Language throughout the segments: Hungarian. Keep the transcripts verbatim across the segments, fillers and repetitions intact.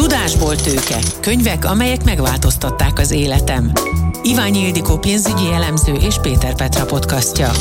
Tudásból tőke. Könyvek, amelyek megváltoztatták az életem. Iványi Ildikó pénzügyi elemző és Péter Petra podcastja.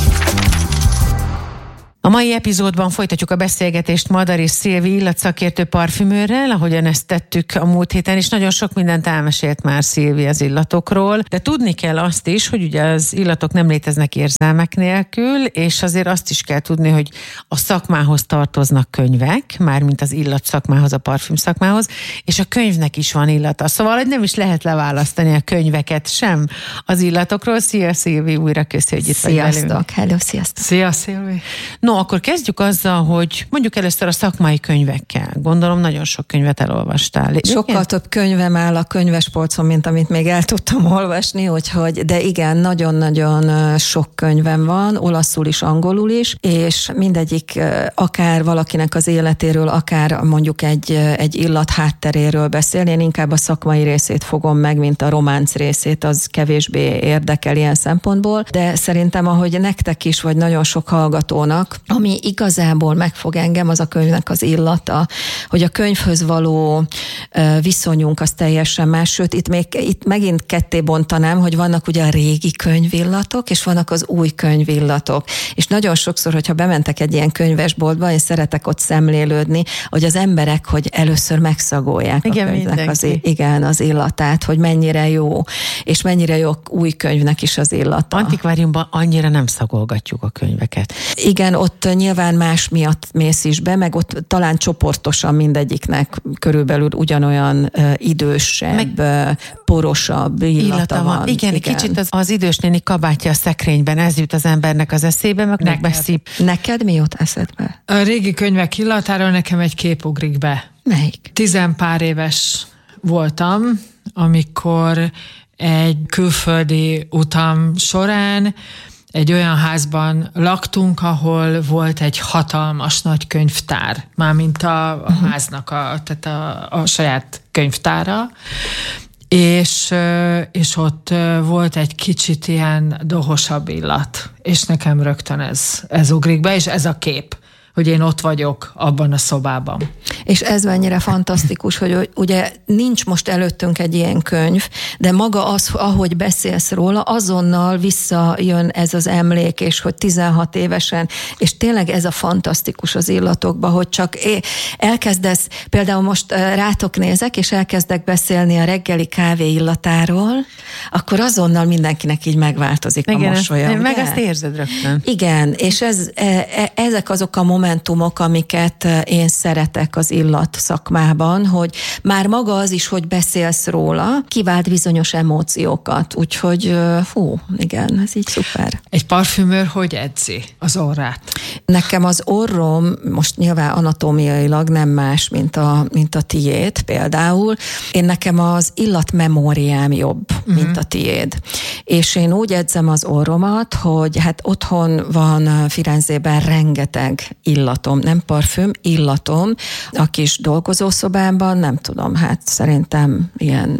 A mai epizódban folytatjuk a beszélgetést Madari Szilvi illatszakértő parfümőrrel, ahogyan ezt tettük a múlt héten, és nagyon sok mindent elmesélt már Szilvi az illatokról, de tudni kell azt is, hogy ugye az illatok nem léteznek érzelmek nélkül, és azért azt is kell tudni, hogy a szakmához tartoznak könyvek, mármint az illat szakmához, a parfüm szakmához, és a könyvnek is van illata. Szóval, hogy nem is lehet leválasztani a könyveket sem az illatokról. Szia Szilvi, újra köszi, hogy itt vagy velünk. Sziasztok, hello, sziasztok. Szia Szilvi. No, akkor kezdjük azzal, hogy mondjuk először a szakmai könyvekkel. Gondolom, nagyon sok könyvet elolvastál. Sokkal igen? több könyvem áll a könyvespolcon, mint amit még el tudtam olvasni, úgyhogy, de igen, nagyon-nagyon sok könyvem van, olaszul is, angolul is, és mindegyik akár valakinek az életéről, akár mondjuk egy, egy illat hátteréről beszél. Én inkább a szakmai részét fogom meg, mint a románc részét, az kevésbé érdekel ilyen szempontból, de szerintem, ahogy nektek is, vagy nagyon sok hallgatónak, ami igazából megfog engem, az a könyvnek az illata, hogy a könyvhöz való viszonyunk az teljesen más, sőt, itt, még, itt megint ketté bontanám, hogy vannak ugye a régi könyvillatok, és vannak az új könyvillatok. És nagyon sokszor, hogyha bementek egy ilyen könyvesboltba, én szeretek ott szemlélődni, hogy az emberek, hogy először megszagolják igen, a könyvnek az, igen, az illatát, hogy mennyire jó, és mennyire jó új könyvnek is az illata. Antikváriumban annyira nem szagolgatjuk a könyveket. Igen, ott nyilván más miatt mész is be, meg ott talán csoportosan mindegyiknek körülbelül ugyanolyan uh, idősebb, meg porosabb illata, illata van. van. Igen, igen, kicsit az, az idős néni kabátja a szekrényben, ez jut az embernek az eszébe, meg neked. Beszíp. Neked mi jut eszedbe? A régi könyvek illatáról nekem egy kép ugrik be. Melyik? Tizenpár éves voltam, amikor egy külföldi utam során egy olyan házban laktunk, ahol volt egy hatalmas nagy könyvtár, mármint a, a uh-huh. háznak a, tehát a, a saját könyvtára, és, és ott volt egy kicsit ilyen dohosabb illat, és nekem rögtön ez, ez ugrik be, és ez a kép, hogy én ott vagyok abban a szobában. És ez mennyire fantasztikus, hogy ugye nincs most előttünk egy ilyen könyv, de maga az, ahogy beszélsz róla, azonnal visszajön ez az emlék, és hogy tizenhat évesen, és tényleg ez a fantasztikus az illatokban, hogy csak elkezdesz, például most rátok nézek, és elkezdek beszélni a reggeli kávé illatáról, akkor azonnal mindenkinek így megváltozik igen, a mosolya. Igen, meg ezt érzed rögtön. Igen, és ez, ezek azok a momentumok, amiket én szeretek az illat szakmában, hogy már maga az is, hogy beszélsz róla, kivált bizonyos emóciókat. Úgyhogy fú, igen, ez így szuper. Egy parfümőr hogy edzi az orrát? Nekem az orrom most nyilván anatómiailag nem más, mint a, mint a tiéd például. Én nekem az illatmemóriám jobb, uh-huh. mint a tiéd. És én úgy edzem az orromat, hogy hát otthon van Firenzében rengeteg illatom, nem parfüm, illatom, a kis dolgozószobámban, nem tudom, hát szerintem ilyen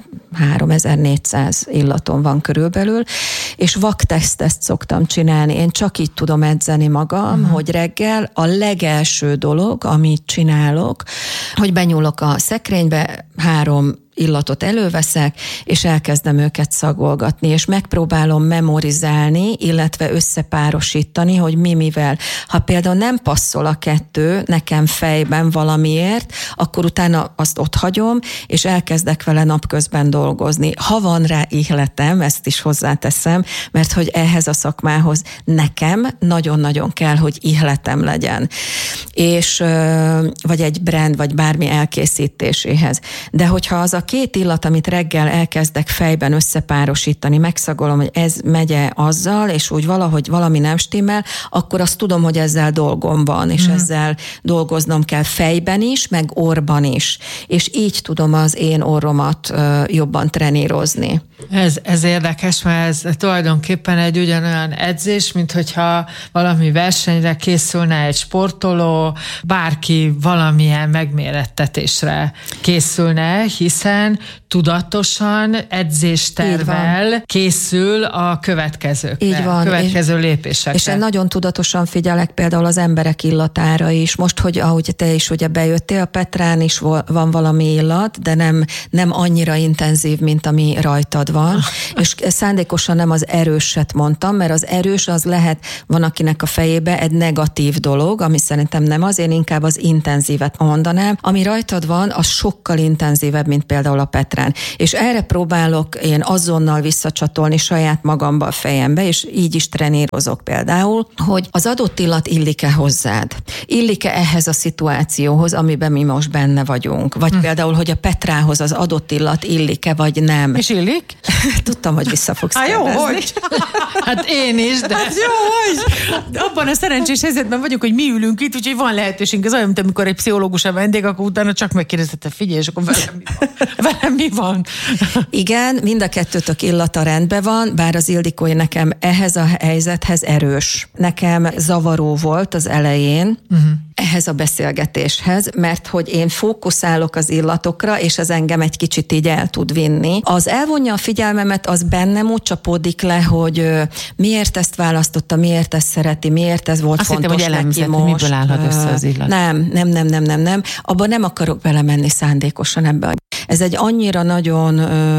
ezerhárom-ezernégyszáz illatom van körülbelül, és vaktesztet szoktam csinálni. Én csak így tudom edzeni magam, uh-huh. hogy reggel a legelső dolog, amit csinálok, hogy benyúlok a szekrénybe, három illatot előveszek, és elkezdem őket szagolgatni, és megpróbálom memorizálni, illetve összepárosítani, hogy mi mivel. Ha például nem passzol a kettő nekem fejben valamiért, akkor utána azt ott hagyom, és elkezdek vele napközben dolgozni. Ha van rá ihletem, ezt is hozzáteszem, mert hogy ehhez a szakmához nekem nagyon-nagyon kell, hogy ihletem legyen. És, vagy egy brand, vagy bármi elkészítéséhez. De hogyha az a két illat, amit reggel elkezdek fejben összepárosítani, megszagolom, hogy ez megye azzal, és úgy valahogy valami nem stimmel, akkor azt tudom, hogy ezzel dolgom van, és mm. ezzel dolgoznom kell fejben is, meg orban is. És így tudom az én orromat jobban trenírozni. Ez, ez érdekes, mert ez tulajdonképpen egy ugyanolyan edzés, mint hogyha valami versenyre készülne egy sportoló, bárki valamilyen megmérettetésre készülne, hiszen tudatosan edzéstervvel készül a következőkre, Így van, következő és, lépésekre. És én nagyon tudatosan figyelek például az emberek illatára is. Most, hogy ahogy te is ugye bejöttél, a Petrán is van valami illat, de nem, nem annyira intenzív, mint ami rajtad van. És szándékosan nem az erőset mondtam, mert az erős az lehet, van akinek a fejébe egy negatív dolog, ami szerintem nem az, én inkább az intenzívet mondanám. Ami rajtad van, az sokkal intenzívebb, mint például a Petrán. És erre próbálok én azonnal visszacsatolni saját magamba a fejembe, és így is trenírozok például, hogy az adott illat illik-e hozzád? Illik-e ehhez a szituációhoz, amiben mi most benne vagyunk? Vagy hm. például, hogy a Petrához az adott illat illik-e, vagy nem? És illik? Tudtam, hogy vissza fogsz Há, jó, kérdezni. hogy? Hát én is, de... Hát jó, hogy? Abban a szerencsés helyzetben vagyunk, hogy mi ülünk itt, úgyhogy van lehetőségünk. Ez olyan, mint amikor egy pszichológus a vendég, akkor utána csak megkérdezte, figyelj, és akkor velem mi van? Velem mi van? Igen, mind a kettőtök illata rendben van, bár az Ildikói nekem ehhez a helyzethez erős. Nekem zavaró volt az elején, uh-huh. ehhez a beszélgetéshez, mert hogy én fókuszálok az illatokra, és az engem egy kicsit így el tud vinni. Az elvonja a figyelmemet, az bennem úgy csapódik le, hogy miért ezt választotta, miért ezt szereti, miért ez volt azt fontos hittem, hogy neki elemzett, most. miből állhat össze az illat. Nem, nem, nem, nem, nem, nem. Abban nem akarok belemenni szándékosan ebbe. Ez egy annyira nagyon,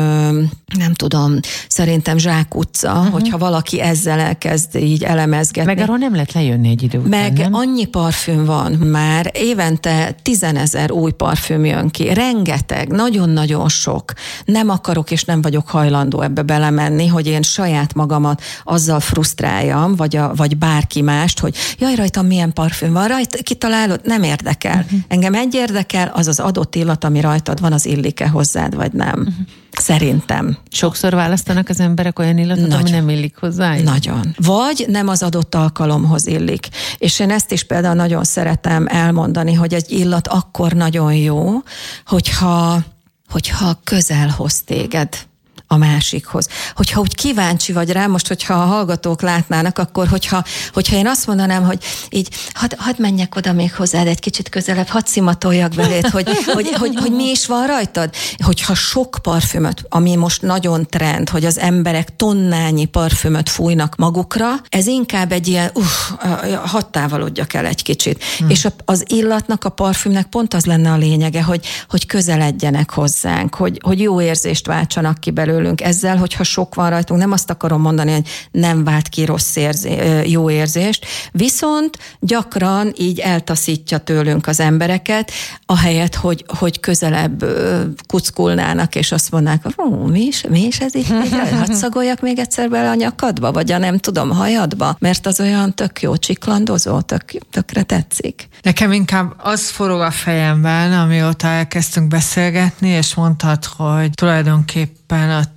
nem tudom, szerintem zsákutca, uh-huh. hogyha valaki ezzel elkezd így elemezgetni. Meg arról nem lehet lejönni egy idő után, Meg nem? annyi parfüm van már, évente tizenezer új parfüm jön ki, rengeteg, nagyon-nagyon sok. Nem akarok és nem vagyok hajlandó ebbe belemenni, hogy én saját magamat azzal frusztráljam, vagy, a, vagy bárki mást, hogy jaj, rajtam milyen parfüm van, rajta kitalálod, nem érdekel. Uh-huh. Engem egy érdekel, az az adott illat, ami rajtad van, az illik-e hozzád, vagy nem. Uh-huh. Szerintem. Sokszor választanak az emberek olyan illatot, Nagy. ami nem illik hozzá? Nagyon. Vagy nem az adott alkalomhoz illik. És én ezt is például nagyon szeretem elmondani, hogy egy illat akkor nagyon jó, hogyha, hogyha közel hoz téged a másikhoz. Hogyha úgy kíváncsi vagy rá, most, hogyha a hallgatók látnának, akkor hogyha, hogyha én azt mondanám, hogy így, hadd had menjek oda még hozzád egy kicsit közelebb, hadd szimatoljak beléd, hogy, hogy, hogy, hogy mi is van rajtad. Hogyha sok parfümöt, ami most nagyon trend, hogy az emberek tonnányi parfümöt fújnak magukra, ez inkább egy ilyen, uff, hadd távolodjak el egy kicsit. Hmm. És az illatnak, a parfümnek pont az lenne a lényege, hogy, hogy közeledjenek hozzánk, hogy, hogy jó érzést váltsanak ki belőle. Ezzel, hogyha sok van rajtunk, nem azt akarom mondani, hogy nem vált ki rossz érzé, jó érzést, viszont gyakran így eltaszítja tőlünk az embereket, ahelyett, hogy, hogy közelebb kuckulnának, és azt mondnák, hogy mi is, mi is ez így? Hadd szagoljak még egyszer bele a nyakadba, vagy a nem tudom, hajadba, mert az olyan tök jó csiklandozó, tök, tökre tetszik. Nekem inkább az forog a fejemben, amióta elkezdtünk beszélgetni, és mondtad, hogy tulajdonképpen a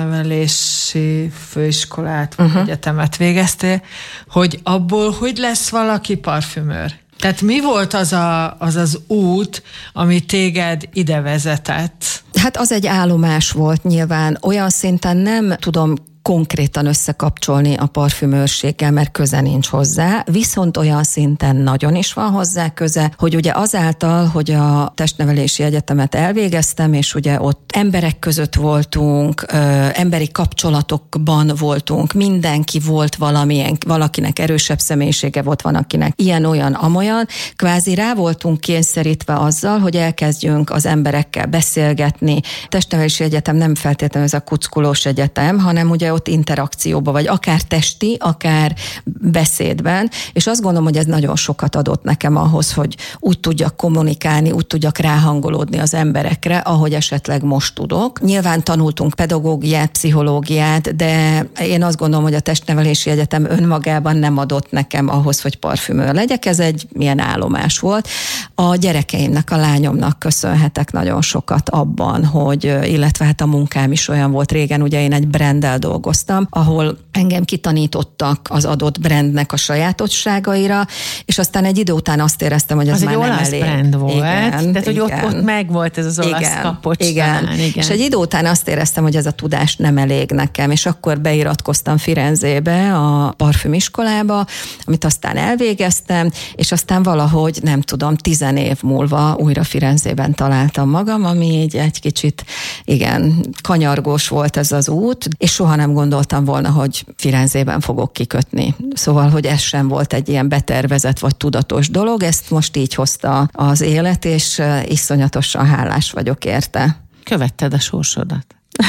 testnevelési főiskolát, vagy uh-huh. egyetemet végeztél, hogy abból hogy lesz valaki parfümőr? Tehát mi volt az, a, az az út, ami téged ide vezetett? Hát az egy állomás volt nyilván. Olyan szinten nem tudom konkrétan összekapcsolni a parfümőrséggel, mert köze nincs hozzá, viszont olyan szinten nagyon is van hozzá köze, hogy ugye azáltal, hogy a testnevelési egyetemet elvégeztem, és ugye ott emberek között voltunk, ö, emberi kapcsolatokban voltunk, mindenki volt valamilyen, valakinek erősebb személyisége volt, van akinek ilyen-olyan, amolyan, kvázi rá voltunk kényszerítve azzal, hogy elkezdjünk az emberekkel beszélgetni. A testnevelési egyetem nem feltétlenül ez a kuckulós egyetem, hanem ugye ott interakcióba, vagy akár testi, akár beszédben, és azt gondolom, hogy ez nagyon sokat adott nekem ahhoz, hogy úgy tudjak kommunikálni, úgy tudjak ráhangolódni az emberekre, ahogy esetleg most tudok. Nyilván tanultunk pedagógiát, pszichológiát, de én azt gondolom, hogy a testnevelési egyetem önmagában nem adott nekem ahhoz, hogy parfümőr legyek, ez egy milyen állomás volt. A gyerekeimnek, a lányomnak köszönhetek nagyon sokat abban, hogy, illetve hát a munkám is olyan volt régen, ugye én egy branddel dolgoztam, dolgoztam, ahol engem kitanítottak az adott brandnek a sajátosságaira, és aztán egy idő után azt éreztem, hogy ez az már nem elég. Az egy olasz brand volt, igen, tehát hogy igen. ott, ott megvolt ez az olasz igen, kapocs. igen. Talán, igen. És egy idő után azt éreztem, hogy ez a tudás nem elég nekem, és akkor beiratkoztam Firenzébe, a parfümiskolába, amit aztán elvégeztem, és aztán valahogy, nem tudom, tizen év múlva újra Firenzében találtam magam, ami így egy kicsit, igen, kanyargós volt ez az út, és soha nem gondoltam volna, hogy Firenzében fogok kikötni. Szóval, hogy ez sem volt egy ilyen betervezett vagy tudatos dolog, ezt most így hozta az élet, és iszonyatosan hálás vagyok érte. Követted a sorsodat.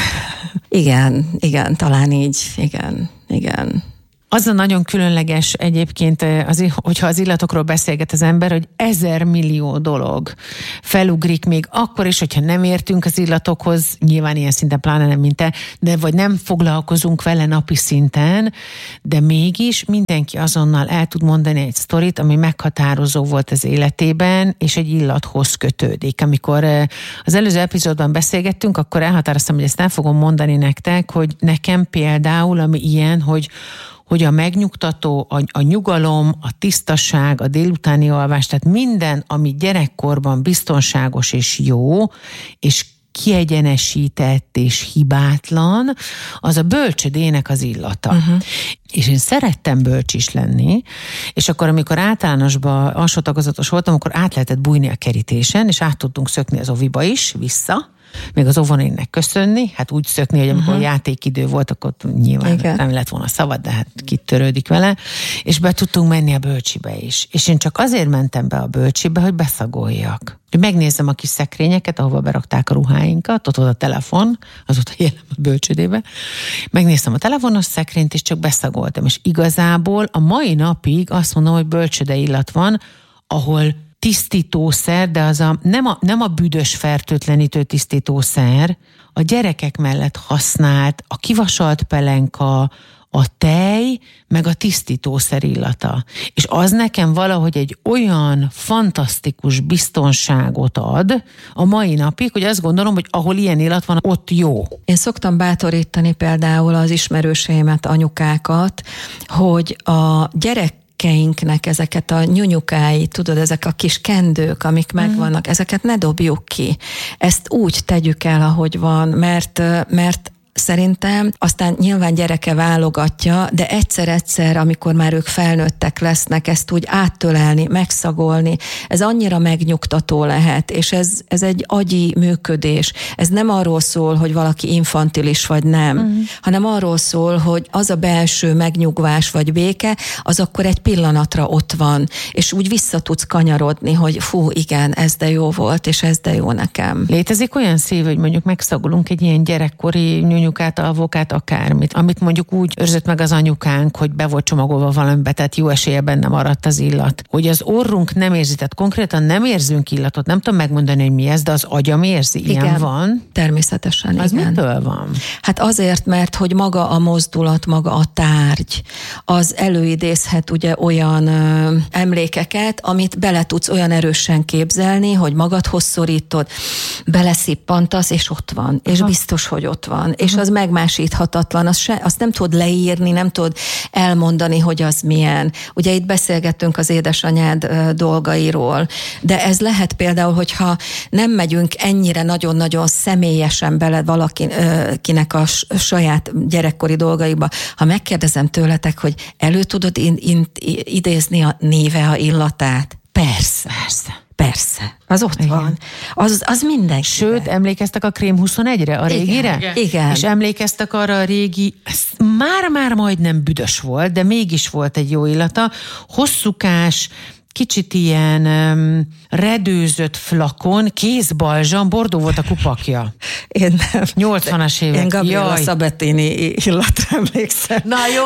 Igen, igen, talán így, igen, igen. Az a nagyon különleges egyébként, az, hogyha az illatokról beszélget az ember, hogy ezer millió dolog felugrik még akkor is, hogyha nem értünk az illatokhoz, nyilván ilyen szinten pláne nem, mint te, de vagy nem foglalkozunk vele napi szinten, de mégis mindenki azonnal el tud mondani egy sztorit, ami meghatározó volt az életében, és egy illathoz kötődik. Amikor az előző epizódban beszélgettünk, akkor elhatároztam, hogy ezt nem fogom mondani nektek, hogy nekem például, ami ilyen, hogy hogy a megnyugtató, a, a nyugalom, a tisztaság, a délutáni alvás, tehát minden, ami gyerekkorban biztonságos és jó, és kiegyenesített és hibátlan, az a bölcsödének az illata. Uh-huh. És én szerettem bölcs is lenni, és akkor, amikor általánosban alsótagozatos voltam, akkor át lehetett bújni a kerítésen, és át tudtunk szökni az oviba is, vissza, még az óvonénnek köszönni, hát úgy szökni, hogy amikor uh-huh. játékidő volt, akkor nyilván igen. nem lett volna szabad, de hát kitörődik vele, és be tudtunk menni a bölcsibe is. És én csak azért mentem be a bölcsibe, hogy beszagoljak. Hogy megnézzem a kis szekrényeket, ahova berakták a ruháinkat, ott volt a telefon, az ott a jelen a bölcsödébe. Megnéztem a telefonos szekrényt, és csak beszagoltam. És igazából a mai napig azt mondom, hogy bölcsöde illat van, ahol tisztítószer, de az a, nem, a, nem a büdös fertőtlenítő tisztítószer, a gyerekek mellett használt, a kivasalt pelenka, a tej, meg a tisztítószer illata. És az nekem valahogy egy olyan fantasztikus biztonságot ad a mai napig, hogy azt gondolom, hogy ahol ilyen illat van, ott jó. Én szoktam bátorítani például az ismerőseimet, anyukákat, hogy a gyerek gyerekeinknek ezeket a nyunyukáit, tudod, ezek a kis kendők, amik megvannak, ezeket ne dobjuk ki. Ezt úgy tegyük el, ahogy van, mert, mert szerintem aztán nyilván gyereke válogatja, de egyszer-egyszer, amikor már ők felnőttek lesznek, ezt úgy áttölelni, megszagolni, ez annyira megnyugtató lehet, és ez, ez egy agyi működés. Ez nem arról szól, hogy valaki infantilis vagy nem, uh-huh. hanem arról szól, hogy az a belső megnyugvás vagy béke, az akkor egy pillanatra ott van, és úgy vissza tudsz kanyarodni, hogy fú, igen, ez de jó volt, és ez de jó nekem. Létezik olyan szív, hogy mondjuk megszagolunk egy ilyen gyerekkori nyúnyukát, alvókát, akármit, amit mondjuk úgy őrzött meg az anyukánk, hogy be volt csomagolva valamibe, tehát jó esélye benne maradt az illat. Hogy az orrunk nem érzi, tehát konkrétan nem érzünk illatot, nem tudom megmondani, hogy mi ez, de az agyam érzi. Ilyen igen, van? Természetesen, az igen. mitől van? Hát azért, mert hogy maga a mozdulat, maga a tárgy, az előidézhet ugye olyan ö, emlékeket, amit bele tudsz olyan erősen képzelni, hogy magadhoz szorítod, beleszippantasz, és ott van, és aha. biztos, hogy ott van, és az megmásíthatatlan, azt, se, azt nem tudod leírni, nem tudod elmondani, hogy az milyen. Ugye itt beszélgettünk az édesanyád ö, dolgairól, de ez lehet például, hogyha nem megyünk ennyire nagyon-nagyon személyesen bele valakinek a saját gyerekkori dolgaiba, ha megkérdezem tőletek, hogy elő tudod in, in, idézni a néve, a illatát? Persze. Persze. Persze, az ott igen. van. Az, az mindenki. Sőt, emlékeztek a Krém huszonegyre, a régire? Igen. Igen. És emlékeztek arra a régi, már-már majdnem büdös volt, de mégis volt egy jó illata, hosszúkás, kicsit ilyen um, redőzött flakon, kézbalzsam, Bordó volt a kupakja. Én nem. nyolcvanas évek. Én Gabriela Sabatini illatra emlékszem. Na jó!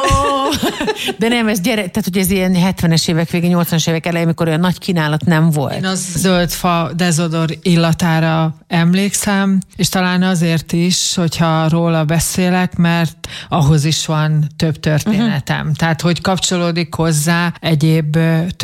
De nem, ez gyere, tehát hogy ez ilyen hetvenes évek vége, nyolcvanas évek elején, amikor olyan nagy kínálat nem volt. Én az zöldfa dezodor illatára emlékszem, és talán azért is, hogyha róla beszélek, mert ahhoz is van több történetem. Uh-huh. Tehát, hogy kapcsolódik hozzá egyéb történet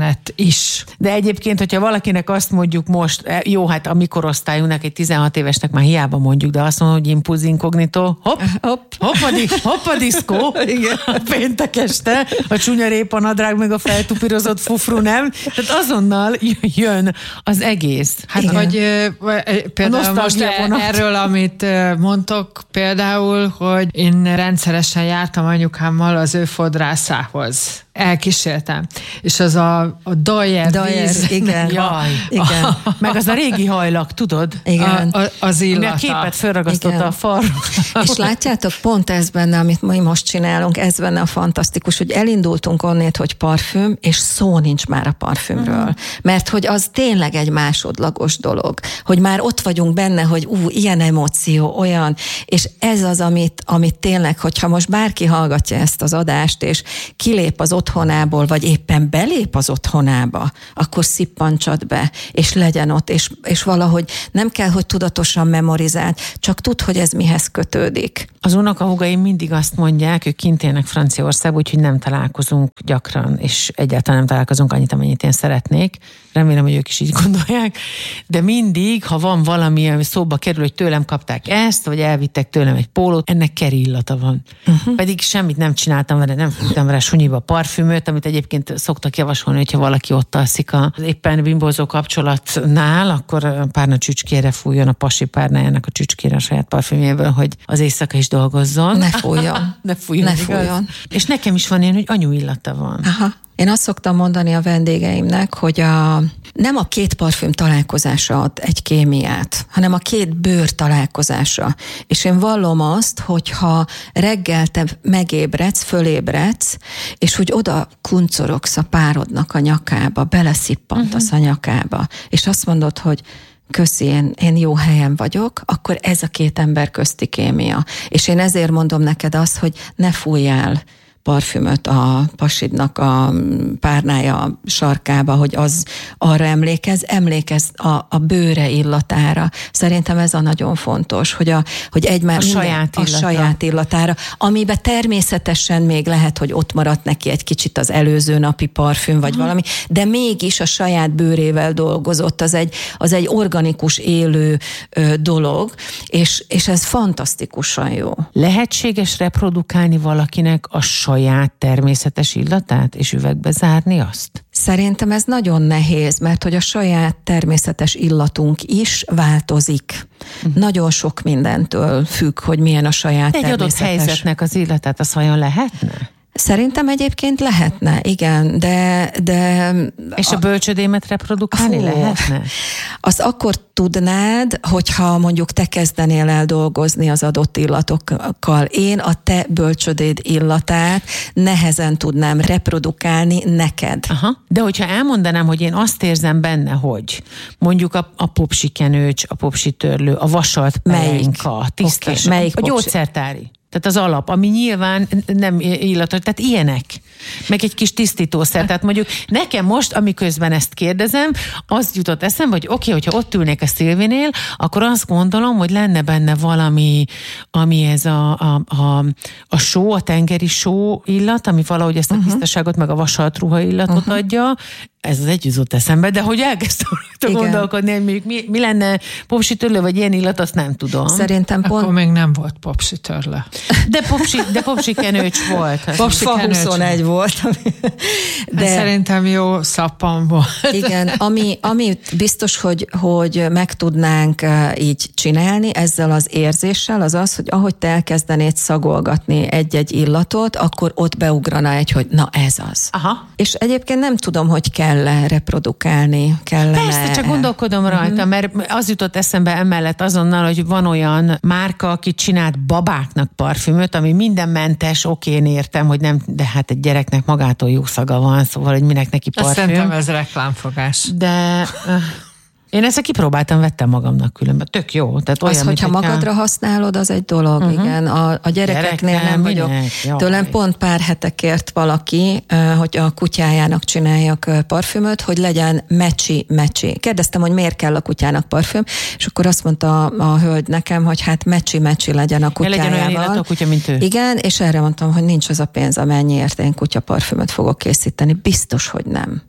mellett is. De egyébként, hogyha valakinek azt mondjuk most, jó, hát a mi korosztályunknak, egy tizenhat évesnek már hiába mondjuk, de azt mondom, hogy impulz inkognitó, hopp, hopp, hoppadi, hoppadiszkó, a péntek este, a csúnya répa nadrág, meg a feltupírozott fufru, nem? Tehát azonnal jön az egész. Hát, igen. Hogy például most erről, amit mondtok, például, hogy én rendszeresen jártam anyukámmal az ő fodrászához. Elkísértem. És az a, a Dajer, Dajer víz. Igen. Jaj. Igen. A, meg az a régi hajlag, tudod? Igen. A, a, az illata. Ami a képet felragasztotta a far. És látjátok, pont ez benne, amit mi most csinálunk, ez benne a fantasztikus, hogy elindultunk onnét, hogy parfüm, és szó nincs már a parfümről. Uh-huh. Mert hogy az tényleg egy másodlagos dolog. Hogy már ott vagyunk benne, hogy ú, ilyen emóció, olyan, és ez az, amit, amit tényleg, hogyha most bárki hallgatja ezt az adást, és kilép az otthonából, vagy éppen belép az otthonába, akkor szippantsad be, és legyen ott, és, és valahogy nem kell, hogy tudatosan memorizáld, csak tudd, hogy ez mihez kötődik. Az unokahúgaim mindig azt mondják, ők kint élnek Franciaországban, úgyhogy nem találkozunk gyakran, és egyáltalán nem találkozunk annyit, amennyit én szeretnék. Remélem, hogy ők is így gondolják. De mindig, ha van valami, ami szóba kerül, hogy tőlem kapták ezt, vagy elvittek tőlem egy pólót, ennek keri illata van. Uh-huh. Pedig semmit nem csináltam vele, nem fogtam vele sunyiba parfümöt, amit egyébként szoktak javasolni, hogyha valaki ott alszik az éppen bimbózó kapcsolatnál, akkor párna csücskére fújjon a pasi párnájának a csücskére a saját parfümjéből, hogy az éjszaka is dolgozzon. Ne fújjon. ne fújjon. Ne fújjon. És nekem is van ilyen, hogy anyu illata van. Aha. Én azt szoktam mondani a vendégeimnek, hogy a, nem a két parfüm találkozása ad egy kémiát, hanem a két bőr találkozása. És én vallom azt, hogyha reggel te megébredsz, fölébredsz, és hogy oda kuncorogsz a párodnak a nyakába, beleszippantasz uh-huh. a nyakába, és azt mondod, hogy köszi, én, én jó helyen vagyok, akkor ez a két ember közti kémia. És én ezért mondom neked azt, hogy ne fújjál parfümöt a pasidnak a párnája sarkába, hogy az arra emlékez, emlékez a, a bőre illatára. Szerintem ez a nagyon fontos, hogy, a, hogy egymás a, minden, saját a saját illatára, amiben természetesen még lehet, hogy ott maradt neki egy kicsit az előző napi parfüm, vagy uh-huh. valami, de mégis a saját bőrével dolgozott, az egy, az egy organikus, élő ö, dolog, és, és ez fantasztikusan jó. Lehetséges reprodukálni valakinek a saját természetes illatát, és üvegbe zárni azt? Szerintem ez nagyon nehéz, mert hogy a saját természetes illatunk is változik. Uh-huh. Nagyon sok mindentől függ, hogy milyen a saját egy természetes. Egy adott helyzetnek az illatát, az vajon lehetne? Szerintem egyébként lehetne, igen, de... de és a, a bölcsödémet reprodukálni fú, lehetne? Azt akkor tudnád, hogyha mondjuk te kezdenél el dolgozni az adott illatokkal. Én a te bölcsödéd illatát nehezen tudnám reprodukálni neked. Aha. De hogyha elmondanám, hogy én azt érzem benne, hogy mondjuk a, a popsikenőcs, a popsitörlő, a vasalt pelenka, a tisztas, okay. a gyógyszertári. Tehát az alap, ami nyilván nem illatos, tehát ilyenek. Meg egy kis tisztítószer. Tehát mondjuk nekem most, amiközben ezt kérdezem, az jutott eszembe, hogy oké, okay, hogyha ott ülnék a Szilvinél, akkor azt gondolom, hogy lenne benne valami, ami ez a, a, a, a só, a tengeri só illat, ami valahogy ezt a uh-huh. tisztaságot, meg a vasalt ruha illatot uh-huh. adja. Ez az egy jutott eszembe, de hogy elkezdtem gondolkodni, hogy mi, mi, mi lenne popsitörlő, vagy ilyen illat, azt nem tudom. Szerintem pont... Akkor még nem volt popsitörlő. De popsi, de popsikenőcs volt. Popsikenőcs huszonegy volt. De szerintem jó szappan volt. Igen, ami, ami biztos, hogy, hogy meg tudnánk így csinálni ezzel az érzéssel, az az, hogy ahogy te elkezdenéd szagolgatni egy-egy illatot, akkor ott beugrana egy, hogy na ez az. Aha. És egyébként nem tudom, hogy kell reprodukálni, kellene. Persze, csak gondolkodom rajta, uh-huh. mert az jutott eszembe emellett azonnal, hogy van olyan márka, aki csinált babáknak parfümöt, ami mindenmentes, oké, én értem, hogy nem, de hát egy gyereknek magától jó szaga van, szóval, hogy minek neki parfüm. Azt szerintem ez reklámfogás. De... Én ezt kipróbáltam, vettem magamnak különben. Tök jó. Tehát olyan, az, hogyha mint, magadra használod, az egy dolog, uh-huh. igen. A, a gyerekeknél Gyereknek, nem vagyok. Tőlem pont pár hete kért valaki, hogy a kutyájának csináljak parfümöt, hogy legyen mecsi-mecsi. Kérdeztem, hogy miért kell a kutyának parfüm, és akkor azt mondta a, a hölgy nekem, hogy hát mecsi-mecsi legyen a kutyájával. Legyen olyan illatú kutya, mint ő. Igen, és erre mondtam, hogy nincs az a pénz, amennyiért én kutyaparfümöt fogok készíteni. Biztos, hogy nem.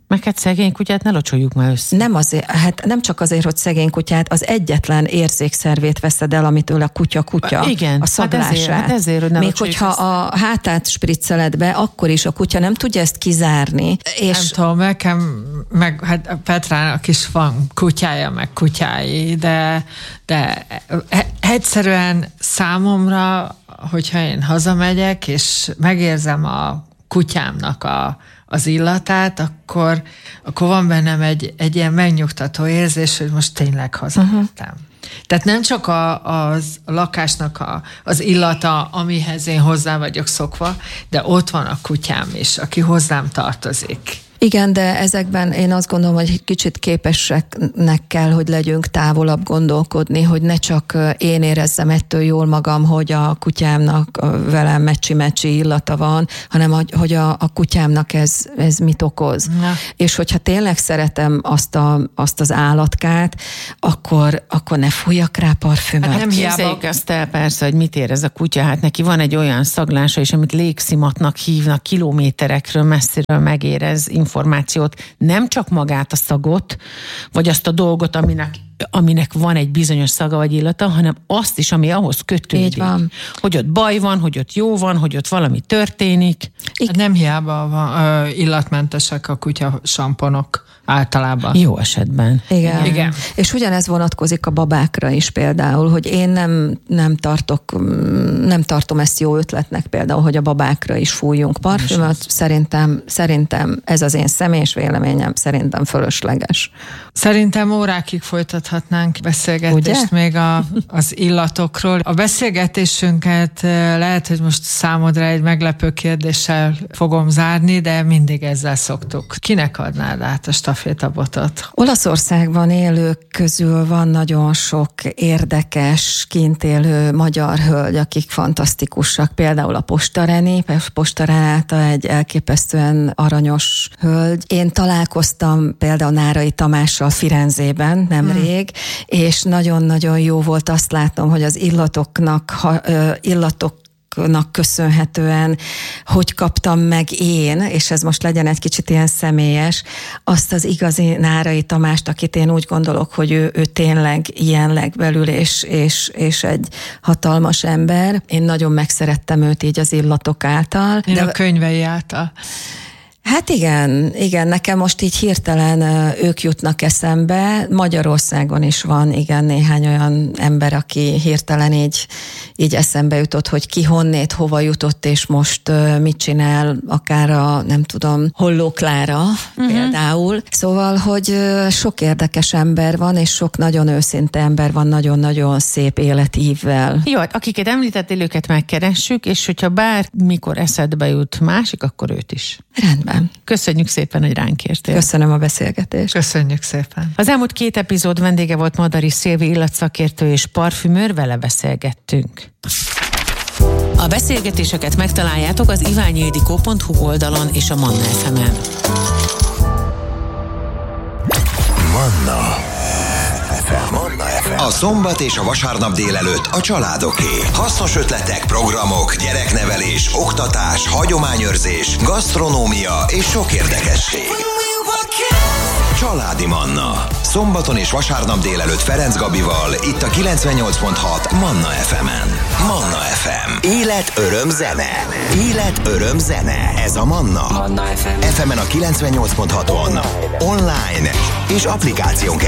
Meg hát szegény kutyát ne locsoljuk már össze. Nem azért, hát nem csak azért, hogy szegény kutyát, az egyetlen érzékszervét veszed el, amitől a kutya kutya. Igen, a szaglását. Hát ezért, hát ezért, hogy ne Még hogyha össze. a hátát spricceled be, akkor is a kutya nem tudja ezt kizárni. És nem tudom, nekem, meg hát Petrának is van kutyája, meg kutyái, de, de egyszerűen számomra, hogyha én hazamegyek, és megérzem a kutyámnak a, az illatát, akkor, akkor van bennem egy, egy ilyen megnyugtató érzés, hogy most tényleg hazajöttem. Uh-huh. Tehát nem csak a, az, a lakásnak a, az illata, amihez én hozzá vagyok szokva, de ott van a kutyám is, aki hozzám tartozik. Igen, de ezekben én azt gondolom, hogy egy kicsit képeseknek kell, hogy legyünk távolabb gondolkodni, hogy ne csak én érezzem ettől jól magam, hogy a kutyámnak velem mecsi-mecsi illata van, hanem hogy a, a kutyámnak ez, ez mit okoz. Na. És hogyha tényleg szeretem azt, a, azt az állatkát, akkor, akkor ne fújjak rá parfümöt. Hát nem képzeljük azt el persze, hogy mit érez a kutya. Hát neki van egy olyan szaglása is, amit légszimatnak hívnak, kilométerekről messziről megérez információt, nem csak magát a szagot, vagy azt a dolgot, aminek, aminek van egy bizonyos szaga vagy illata, hanem azt is, ami ahhoz kötődik. Hogy ott baj van, hogy ott jó van, hogy ott valami történik. Hát nem hiába van, ö, illatmentesek a kutya samponok általában. Jó esetben. Igen. Igen. És ugyanez vonatkozik a babákra is például, hogy én nem, nem tartok, nem tartom ezt jó ötletnek például, hogy a babákra is fújjunk parfümöt. Szerintem, szerintem ez az én személyes véleményem, szerintem fölösleges. Szerintem órákig folytathatnánk beszélgetést ugye? Még a, az illatokról. A beszélgetésünket lehet, hogy most számodra egy meglepő kérdéssel fogom zárni, de mindig ezzel szoktuk. Kinek adnád át a stafétabotot? Olaszországban élők közül van nagyon sok érdekes, kint élő magyar hölgy, akik fantasztikusak. Például a Postareni, Postarenáta egy elképesztően aranyos hölgy. Én találkoztam például Nárai Tamással Firenzében nemrég, hmm. és nagyon-nagyon jó volt azt látnom, hogy az illatoknak, ha, illatok köszönhetően, hogy kaptam meg én, és ez most legyen egy kicsit ilyen személyes, azt az igazi Nárai Tamást, akit én úgy gondolok, hogy ő, ő tényleg ilyen legbelül, és, és, és egy hatalmas ember. Én nagyon megszerettem őt így az illatok által. Én de a könyvei által. Hát igen, igen, nekem most így hirtelen ők jutnak eszembe. Magyarországon is van, igen, néhány olyan ember, aki hirtelen így, így eszembe jutott, hogy ki honnét, hova jutott, és most mit csinál, akár a, nem tudom, Holló Klára uh-huh. például. Szóval, hogy sok érdekes ember van, és sok nagyon őszinte ember van, nagyon-nagyon szép életívvel. Jó, akiket említettél, őket megkeressük, és hogyha bármikor eszedbe jut másik, akkor őt is. Rendben. Köszönjük szépen, hogy ránk értél. Köszönöm a beszélgetést. Köszönjük szépen. Az elmúlt két epizód vendége volt Madari Szilvi illatszakértő és parfümőr, vele beszélgettünk. A beszélgetéseket megtaláljátok az iványildikó pont hu oldalon és a Manna ef emen. Manna ef em. Manna ef em. A szombat és a vasárnap délelőtt a családoké. Hasznos ötletek, programok, gyereknevelés, oktatás, hagyományőrzés, gasztronómia és sok érdekesség. Családi Manna. Szombaton és vasárnap délelőtt Ferenc Gabival, itt a kilencvennyolc pont hat Manna ef emen. Manna ef em. Élet, öröm, zene. Élet, öröm, zene. Ez a Manna. Manna ef em. ef emen a kilencvennyolc pont haton. Online és applikáción keresztül.